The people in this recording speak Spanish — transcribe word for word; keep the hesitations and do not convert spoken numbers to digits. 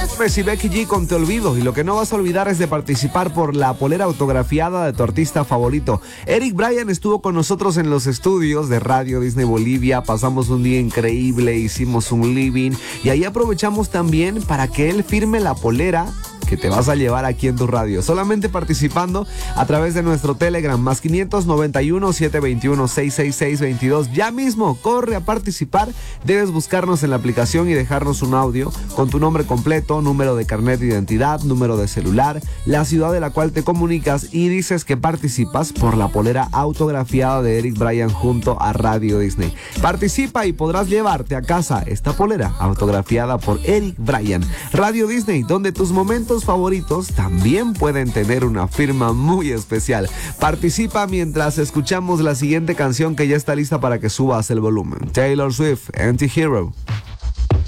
Y Becky G con Te Olvido. Y lo que no vas a olvidar es de participar por la polera autografiada de tu artista favorito. Eric Bryan estuvo con nosotros en los estudios de Radio Disney Bolivia. Pasamos un día increíble, hicimos un living y ahí aprovechamos también para que él firme la polera que te vas a llevar aquí en tu radio, solamente participando a través de nuestro Telegram, más quinientos noventa y uno, setecientos veintiuno, seiscientos sesenta y seis veintidós. Ya mismo, corre a participar. Debes buscarnos en la aplicación y dejarnos un audio con tu nombre completo, número de carnet de identidad, número de celular, la ciudad de la cual te comunicas y dices que participas por la polera autografiada de Eric Bryan junto a Radio Disney. Participa y podrás llevarte a casa esta polera autografiada por Eric Bryan. Radio Disney, donde tus momentos favoritos también pueden tener una firma muy especial. Participa mientras escuchamos la siguiente canción que ya está lista para que subas el volumen. Taylor Swift, Anti-Hero.